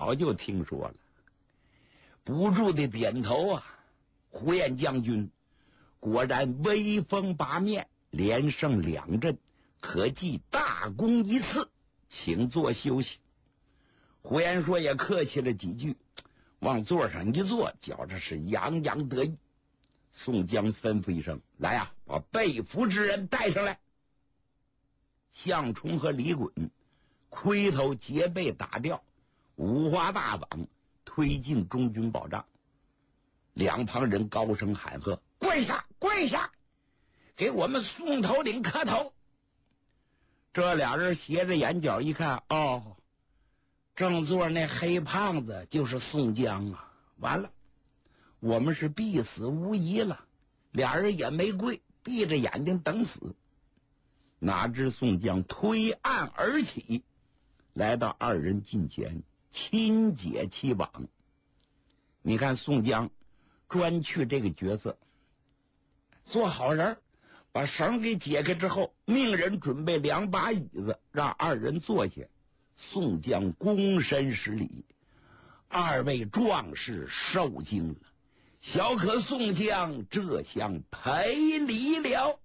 早就听说了，不住的点头啊。呼延将军果然威风八面，连胜2阵，可记大功一次，请坐休息。呼延说也客气了几句，往座上一坐，觉着是洋洋得意。宋江吩咐一声：“来呀，把被俘之人带上来。”项冲和李衮盔头结被打掉，五花大绑推进中军保障。两旁人高声喊喝：“跪下，跪下，给我们宋头领磕头！”这俩人斜着眼角一看，哦，正座那黑胖子就是宋江啊！完了，我们是必死无疑了。俩人也没跪，闭着眼睛等死。哪知宋江推案而起，来到二人近前，亲解其绑。你看宋江专去这个角色，做好人，把绳给解开之后，命人准备2把椅子，让二人坐下。宋江躬身施礼：“二位壮士受惊了，小可宋江这厢赔礼了。”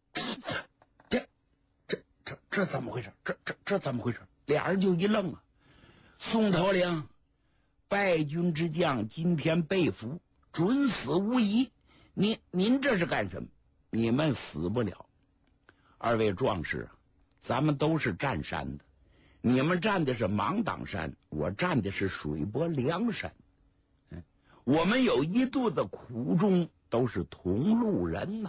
这怎么回事？这怎么回事？俩人就一愣啊！宋头领，败军之将今天被俘，准死无疑。您这是干什么？你们死不了。二位壮士啊，咱们都是占山的，你们占的是芒砀山，我占的是水泊梁山。我们有一肚子苦衷，都是同路人呐。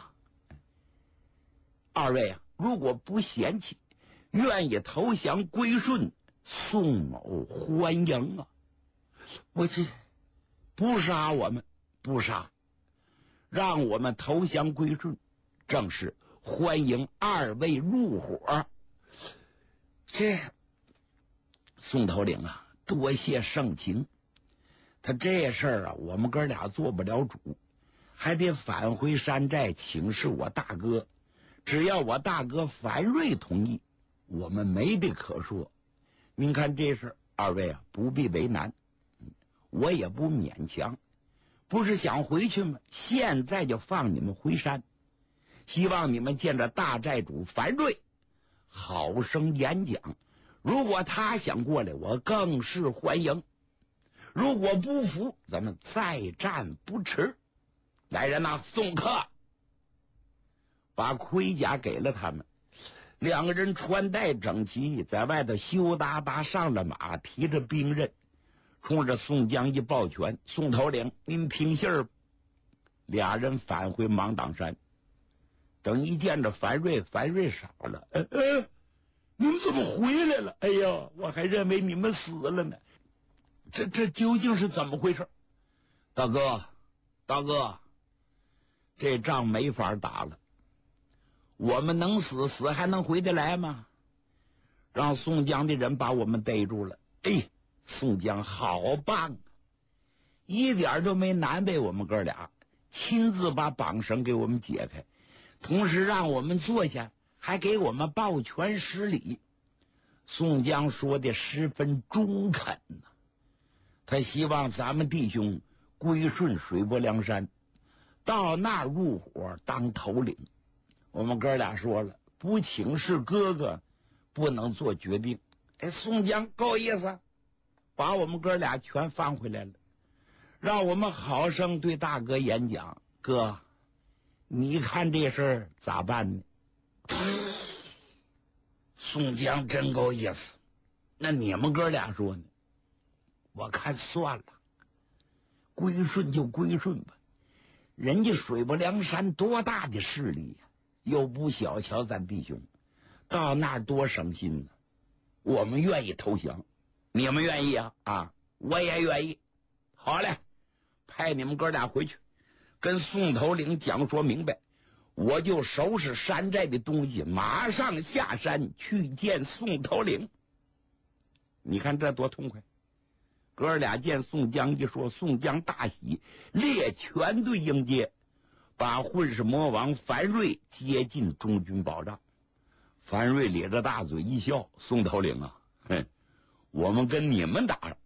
二位啊，如果不嫌弃，愿意投降归顺，宋某欢迎啊！我这不杀我们，不杀，让我们投降归顺，正是欢迎二位入伙。这宋头领啊，多谢盛情。他这事儿啊，我们哥俩做不了主，还得返回山寨请示我大哥。只要我大哥樊瑞同意，我们没得可说。您看这事，二位啊不必为难，我也不勉强。不是想回去吗？现在就放你们回山，希望你们见着大寨主樊瑞，好生演讲。如果他想过来，我更是欢迎。如果不服，咱们再战不迟。来人呐，送客！把盔甲给了他们，两个人穿戴整齐，在外头羞答答上了马，提着兵刃，冲着宋江一抱拳：“宋头领，您平信儿。”俩人返回芒砀山，等一见着樊瑞傻了：“你们怎么回来了？哎呀，我还认为你们死了呢。这究竟是怎么回事？”大哥，这仗没法打了。我们能死还能回得来吗？让宋江的人把我们逮住了。宋江好棒啊，一点都没难为我们哥俩，亲自把绑绳给我们解开，同时让我们坐下，还给我们抱拳施礼。宋江说的十分中肯呐，他希望咱们弟兄归顺水泊梁山，到那儿入伙当头领。我们哥俩说了，不请示哥哥不能做决定。宋江够意思，把我们哥俩全放回来了，让我们好生对大哥演讲。哥，你看这事儿咋办呢？宋江真够意思。那你们哥俩说呢？我看算了，归顺就归顺吧，人家水泊梁山多大的势力呀，又不小瞧咱弟兄，到那儿多省心呢。我们愿意投降，你们愿意啊？我也愿意。好嘞，派你们哥俩回去，跟宋头领讲说明白，我就收拾山寨的东西，马上下山去见宋头领。你看这多痛快！哥俩见宋江一说，宋江大喜，列全队迎接，把混世魔王樊瑞接进中军保障。樊瑞咧着大嘴一笑：“宋头领啊，我们跟你们打